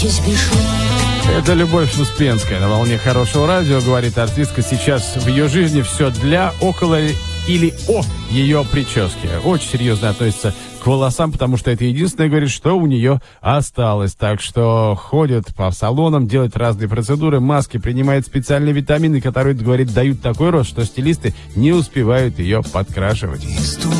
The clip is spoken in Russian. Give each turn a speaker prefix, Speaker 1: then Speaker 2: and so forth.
Speaker 1: Это Любовь Успенская на волне хорошего радио, говорит артистка. Сейчас в ее жизни все для, около или о ее прическе. Очень серьезно относится к волосам, потому что это единственное, говорит, что у нее осталось. Так что ходит по салонам, делает разные процедуры, маски, принимает специальные витамины, которые, говорит, дают такой рост, что стилисты не успевают ее подкрашивать.